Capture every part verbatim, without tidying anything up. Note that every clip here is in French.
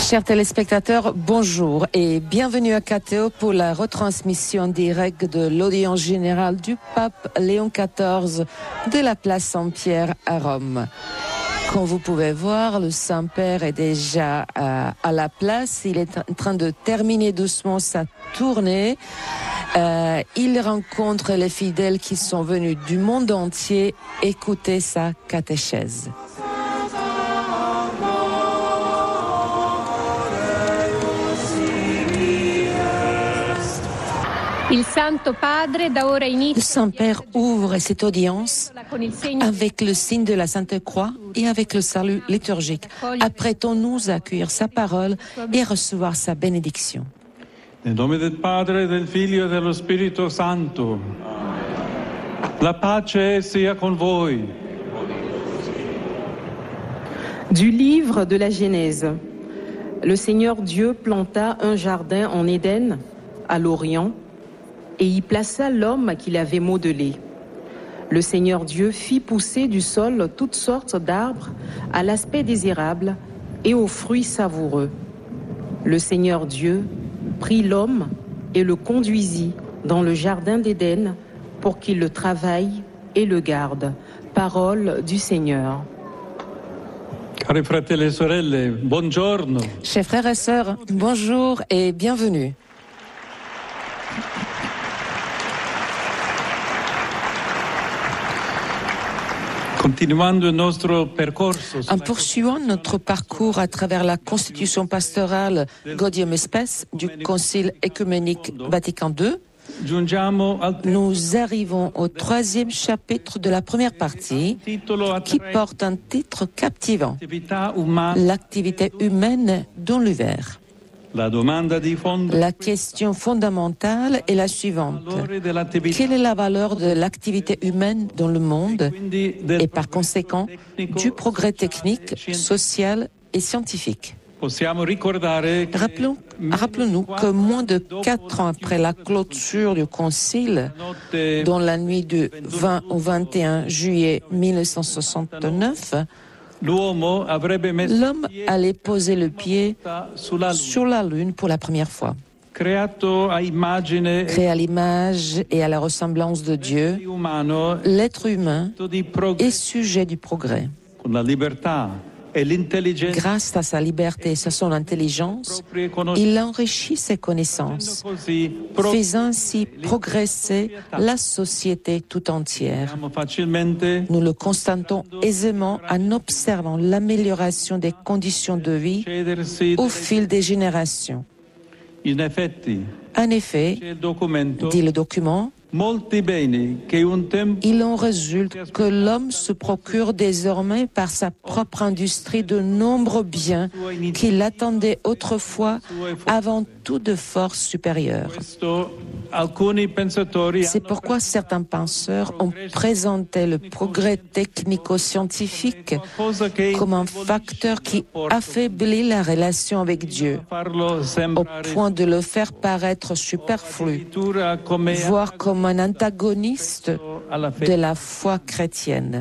Chers téléspectateurs, bonjour et bienvenue à K T O pour la retransmission directe de l'audience générale du pape Léon quatorze de la place Saint-Pierre à Rome. Comme vous pouvez voir, le Saint-Père est déjà à, à la place. Il est en train de terminer doucement sa tournée. Euh, il rencontre les fidèles qui sont venus du monde entier écouter sa catéchèse. Le Saint-Père ouvre cette audience avec le signe de la Sainte Croix et avec le salut liturgique. Apprêtons-nous à accueillir sa parole et recevoir sa bénédiction. Nel nome del Padre, del Figlio e dello Spirito Santo. La pace sia con voi. Du livre de la Genèse. Le Seigneur Dieu planta un jardin en Éden, à l'Orient, et y plaça l'homme qu'il avait modelé. Le Seigneur Dieu fit pousser du sol toutes sortes d'arbres à l'aspect désirable et aux fruits savoureux. Le Seigneur Dieu prit l'homme et le conduisit dans le jardin d'Éden pour qu'il le travaille et le garde. Parole du Seigneur. Cari fratelli e sorelle, buongiorno. Chers frères et sœurs, bonjour et bienvenue. En poursuivant notre parcours à travers la constitution pastorale Gaudium et Spes du Concile œcuménique Vatican deux, nous arrivons au troisième chapitre de la première partie qui porte un titre captivant, l'activité humaine dans l'univers. La question fondamentale est la suivante. Quelle est la valeur de l'activité humaine dans le monde et par conséquent du progrès technique, social et scientifique? Rappelons, rappelons-nous que moins de quatre ans après la clôture du Concile, dans la nuit du vingt au vingt et un juillet mille neuf cent soixante-neuf, l'homme allait poser le pied sur la Lune pour la première fois. Créé à l'image et à la ressemblance de Dieu, l'être humain est sujet du progrès. Grâce à sa liberté et à son intelligence, il enrichit ses connaissances, faisant ainsi progresser la société tout entière. Nous le constatons aisément en observant l'amélioration des conditions de vie au fil des générations. En effet, dit le document, il en résulte que l'homme se procure désormais par sa propre industrie de nombreux biens qu'il attendait autrefois avant tout de force supérieure. C'est pourquoi certains penseurs ont présenté le progrès technico-scientifique comme un facteur qui affaiblit la relation avec Dieu, au point de le faire paraître superflu, voire comme un antagoniste de la foi chrétienne.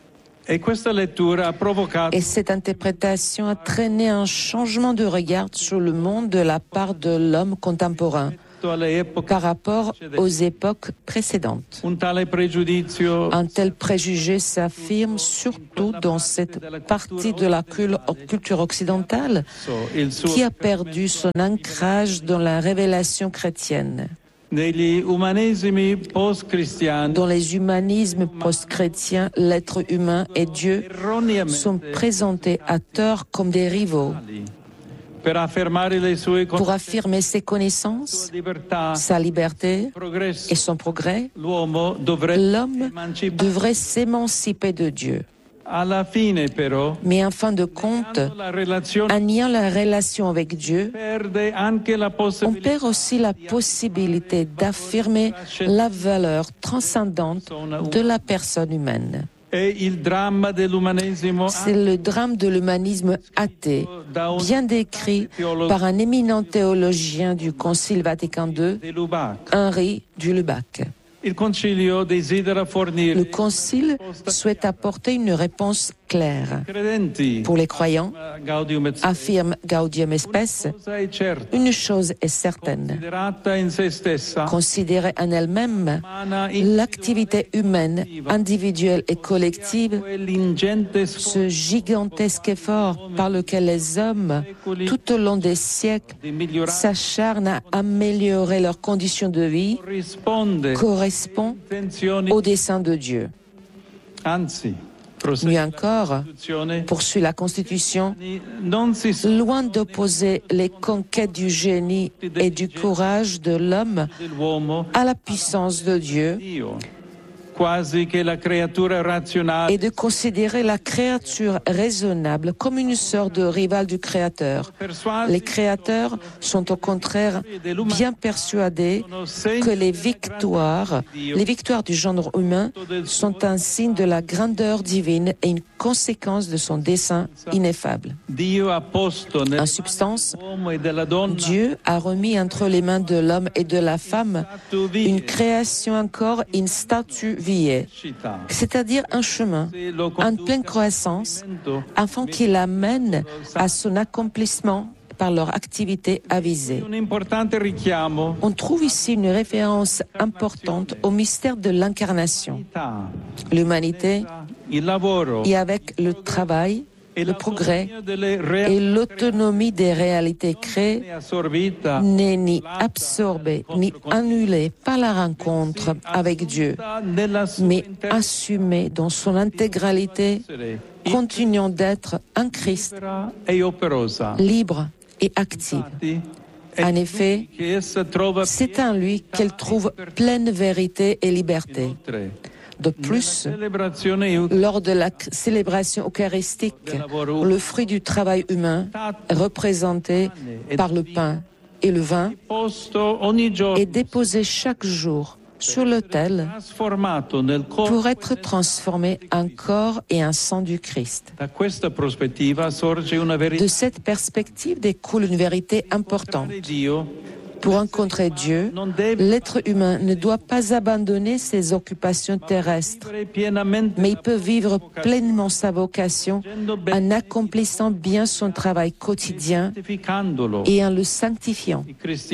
Et cette interprétation a traîné un changement de regard sur le monde de la part de l'homme contemporain par rapport aux époques précédentes. Un tel préjugé s'affirme surtout dans cette partie de la culture occidentale qui a perdu son ancrage dans la révélation chrétienne. Dans les humanismes post-chrétiens, l'être humain et Dieu sont présentés à tort comme des rivaux. Pour affirmer ses connaissances, sa liberté et son progrès, l'homme devrait s'émanciper de Dieu. Mais en fin de compte, en niant la relation avec Dieu, on perd aussi la possibilité d'affirmer la valeur transcendante de la personne humaine. C'est le drame de l'humanisme athée, bien décrit par un éminent théologien du Concile Vatican deux, Henri du Lubac. Le Concile souhaite apporter une réponse clair. Pour les croyants, affirme Gaudium et Spes, une chose est certaine. Considérer en elle-même l'activité humaine, individuelle et collective, ce gigantesque effort par lequel les hommes, tout au long des siècles, s'acharnent à améliorer leurs conditions de vie, correspond au dessein de Dieu. Mieux encore, poursuit la Constitution, loin d'opposer les conquêtes du génie et du courage de l'homme à la puissance de Dieu, et de considérer la créature raisonnable comme une sorte de rivale du Créateur. Les créateurs sont au contraire bien persuadés que les victoires, les victoires du genre humain sont un signe de la grandeur divine et une conséquence de son dessein ineffable. En substance, Dieu a remis entre les mains de l'homme et de la femme une création encore in statu viae, c'est-à-dire un chemin en pleine croissance, afin qu'il amène à son accomplissement par leur activité avisée. On trouve ici une référence importante au mystère de l'incarnation. L'humanité, et avec le travail, le progrès et l'autonomie des réalités créées, n'est ni absorbée ni annulée par la rencontre avec Dieu, mais assumée dans son intégralité, continuant d'être un Christ libre et active. En effet, c'est en lui qu'elle trouve pleine vérité et liberté. De plus, lors de la célébration eucharistique, le fruit du travail humain, représenté par le pain et le vin, est déposé chaque jour sur l'autel pour être transformé en corps et en sang du Christ. De cette perspective découle une vérité importante. Pour rencontrer Dieu, l'être humain ne doit pas abandonner ses occupations terrestres, mais il peut vivre pleinement sa vocation en accomplissant bien son travail quotidien et en le sanctifiant.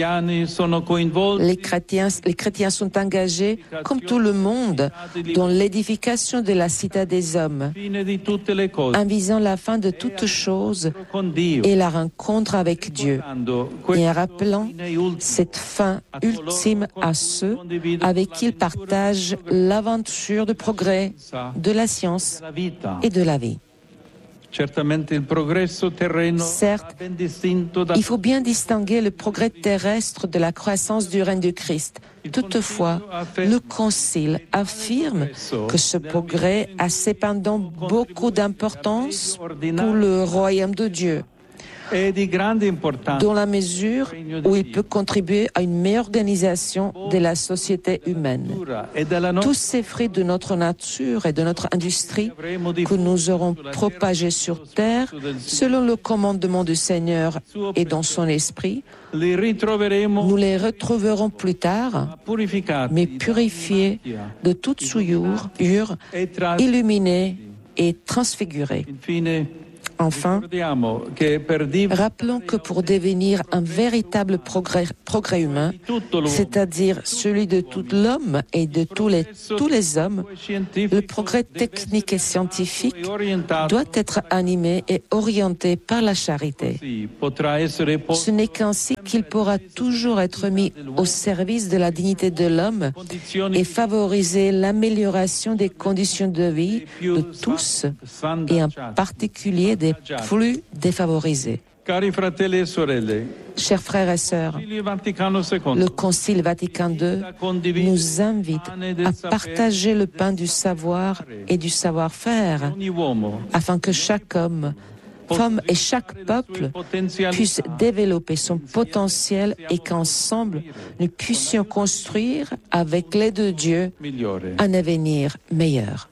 Les chrétiens, les chrétiens sont engagés, comme tout le monde, dans l'édification de la cité des hommes, en visant la fin de toutes choses et la rencontre avec Dieu, et en rappelant cette fin ultime à ceux avec qui ils partagent l'aventure de progrès, de la science et de la vie. Certes, il faut bien distinguer le progrès terrestre de la croissance du règne du Christ. Toutefois, le Concile affirme que ce progrès a cependant beaucoup d'importance pour le royaume de Dieu, dans la mesure où il peut contribuer à une meilleure organisation de la société humaine. Tous ces fruits de notre nature et de notre industrie que nous aurons propagés sur terre, selon le commandement du Seigneur et dans son esprit, nous les retrouverons plus tard, mais purifiés de toute souillure, illuminés et transfigurés. Enfin, rappelons que pour devenir un véritable progrès, progrès humain, c'est-à-dire celui de tout l'homme et de tous les, tous les hommes, le progrès technique et scientifique doit être animé et orienté par la charité. Ce n'est qu'ainsi qu'il pourra toujours être mis au service de la dignité de l'homme et favoriser l'amélioration des conditions de vie de tous et en particulier des plus défavorisés. Chers frères et sœurs, le Concile Vatican deux nous invite à partager le pain du savoir et du savoir-faire afin que chaque homme, femme et chaque peuple puisse développer son potentiel et qu'ensemble nous puissions construire avec l'aide de Dieu un avenir meilleur.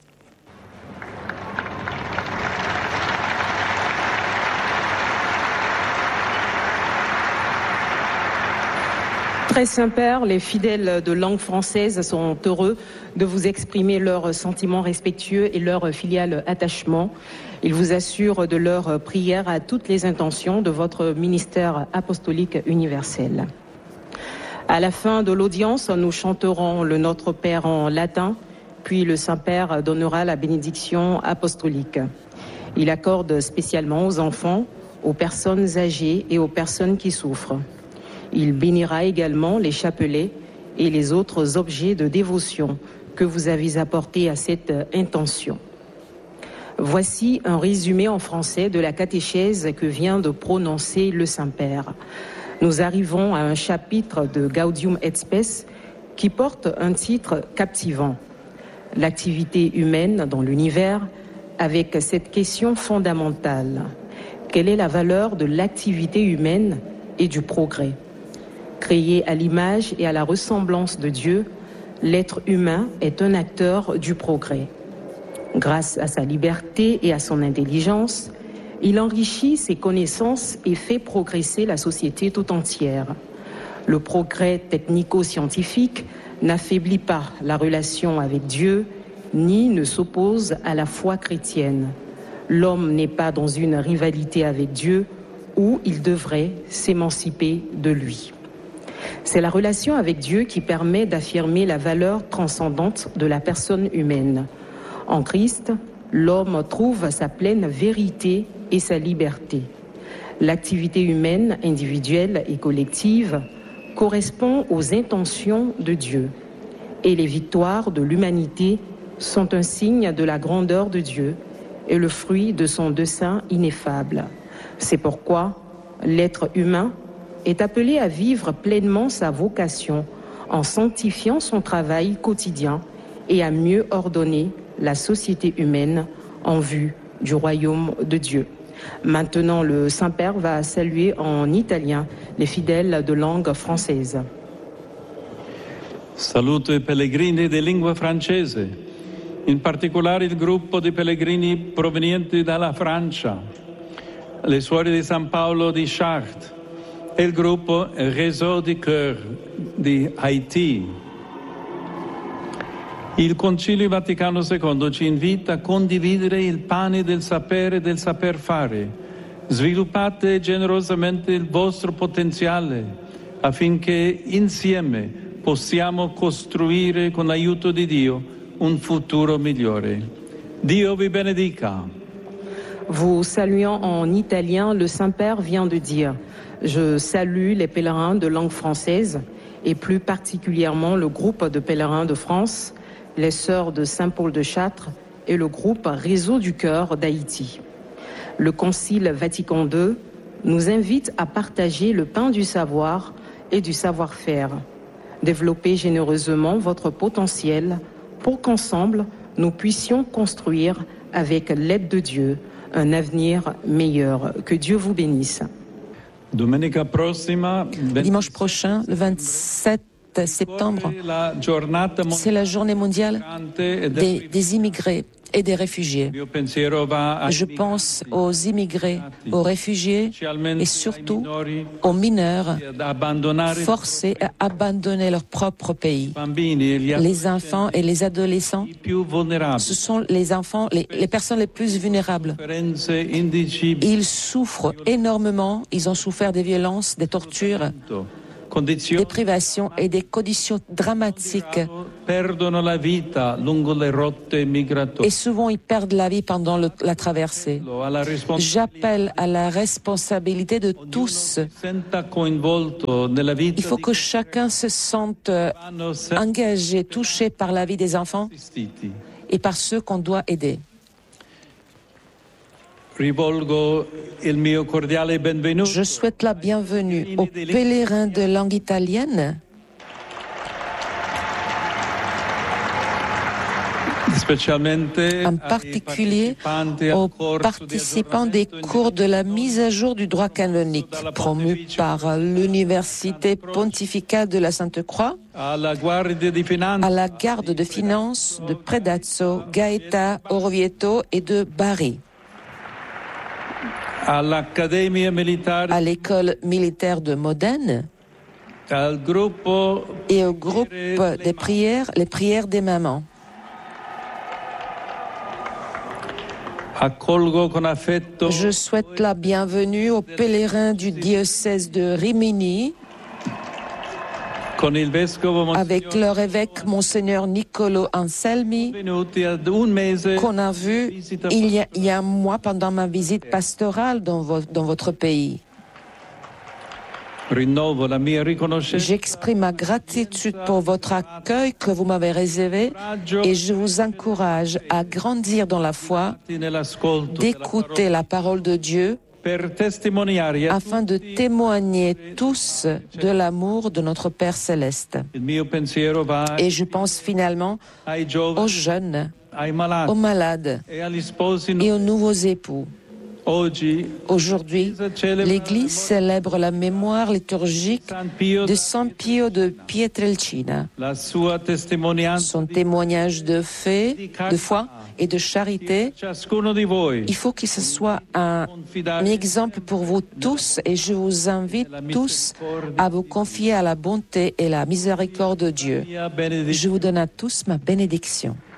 Très Saint-Père, les fidèles de langue française sont heureux de vous exprimer leurs sentiments respectueux et leur filial attachement. Ils vous assurent de leur prière à toutes les intentions de votre ministère apostolique universel. À la fin de l'audience, nous chanterons le Notre Père en latin, puis le Saint-Père donnera la bénédiction apostolique. Il accorde spécialement aux enfants, aux personnes âgées et aux personnes qui souffrent. Il bénira également les chapelets et les autres objets de dévotion que vous avez apportés à cette intention. Voici un résumé en français de la catéchèse que vient de prononcer le Saint-Père. Nous arrivons à un chapitre de Gaudium et Spes qui porte un titre captivant. L'activité humaine dans l'univers, avec cette question fondamentale. Quelle est la valeur de l'activité humaine et du progrès ? Créé à l'image et à la ressemblance de Dieu, l'être humain est un acteur du progrès. Grâce à sa liberté et à son intelligence, il enrichit ses connaissances et fait progresser la société tout entière. Le progrès technico-scientifique n'affaiblit pas la relation avec Dieu, ni ne s'oppose à la foi chrétienne. L'homme n'est pas dans une rivalité avec Dieu où il devrait s'émanciper de lui. C'est la relation avec Dieu qui permet d'affirmer la valeur transcendante de la personne humaine. En Christ, l'homme trouve sa pleine vérité et sa liberté. L'activité humaine, individuelle et collective, correspond aux intentions de Dieu. Et les victoires de l'humanité sont un signe de la grandeur de Dieu et le fruit de son dessein ineffable. C'est pourquoi l'être humain est appelé à vivre pleinement sa vocation en sanctifiant son travail quotidien et à mieux ordonner la société humaine en vue du royaume de Dieu. Maintenant, le Saint-Père va saluer en italien les fidèles de langue française. Saluto i pellegrini di lingua francese, in particolare il gruppo di pellegrini provenienti dalla Francia, le suore di San Paolo di Chartres e il gruppo Réseau du Cœur di Haiti. Il Concilio Vaticano secondo ci invita a condividere il pane del sapere e del saper fare. Sviluppate generosamente il vostro potenziale affinché insieme possiamo costruire con l'aiuto di Dio un futuro migliore. Dio vi benedica. Vous saluant en italien, le Saint-Père vient de dire « Je salue les pèlerins de langue française et plus particulièrement le groupe de pèlerins de France, les sœurs de Saint-Paul de Chartres et le groupe Réseau du Cœur d'Haïti. » Le Concile Vatican deux nous invite à partager le pain du savoir et du savoir-faire. Développez généreusement votre potentiel pour qu'ensemble, nous puissions construire, avec l'aide de Dieu, un avenir meilleur. Que Dieu vous bénisse. Dimanche prochain, le vingt-sept septembre, c'est la journée mondiale des, des immigrés et des réfugiés. Je pense aux immigrés, aux réfugiés et surtout aux mineurs forcés à abandonner leur propre pays. Les enfants et les adolescents, ce sont les enfants, les, les personnes les plus vulnérables. Ils souffrent énormément, ils ont souffert des violences, des tortures, des privations et des conditions dramatiques. Et souvent, ils perdent la vie pendant le, la traversée. J'appelle à la responsabilité de tous. Il faut que chacun se sente engagé, touché par la vie des enfants et par ceux qu'on doit aider. Je souhaite la bienvenue aux pèlerins de langue italienne, en particulier aux participants des cours de la mise à jour du droit canonique promus par l'Université pontificale de la Sainte-Croix, à la garde de finances de Predazzo, Gaeta, Orvieto et de Bari, à l'école militaire de Modène, et au groupe des prières, les prières des mamans. Je souhaite la bienvenue aux pèlerins du diocèse de Rimini avec leur évêque Monseigneur Niccolo Anselmi, qu'on a vu il y a, il y a un mois pendant ma visite pastorale dans, vo, dans votre pays. J'exprime ma gratitude pour votre accueil que vous m'avez réservé et je vous encourage à grandir dans la foi, d'écouter la parole de Dieu afin de témoigner tous de l'amour de notre Père Céleste. Et je pense finalement aux jeunes, aux malades et aux nouveaux époux. Aujourd'hui, l'Église célèbre la mémoire liturgique de San Pio de Pietrelcina. Son témoignage de, fait, de foi et de charité, il faut que ce soit un, un exemple pour vous tous et je vous invite tous à vous confier à la bonté et la miséricorde de Dieu. Je vous donne à tous ma bénédiction.